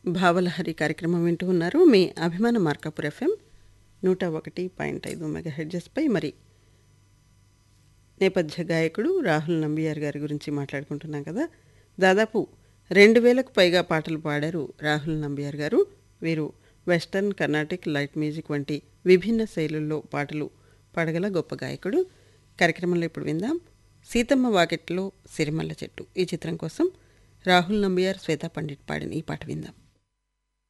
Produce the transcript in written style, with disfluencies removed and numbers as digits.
భావలహరి కార్యక్రమం వింటూ ఉన్నారు. మీ అభిమాన మార్కాపూర్ FM 101.5 మెగాహెర్ట్జ్పై. మరి నేపథ్య గాయకుడు రాహుల్ నంబియార్ గారి గురించి మాట్లాడుకుంటున్నాం కదా. దాదాపు 2000కు పైగా పాటలు పాడారు రాహుల్ నంబియార్ గారు. వీరు వెస్టర్న్, కర్ణాటిక్, లైట్ మ్యూజిక్ వంటి విభిన్న శైలుల్లో పాటలు పాడగల గొప్ప గాయకుడు. కార్యక్రమంలో ఇప్పుడు విందాం సీతమ్మ వాకిట్లో సిరిమల్ల చెట్టు. ఈ చిత్రం కోసం రాహుల్ నంబియార్, శ్వేతా పండిట్ పాడిన ఈ పాట విందాం.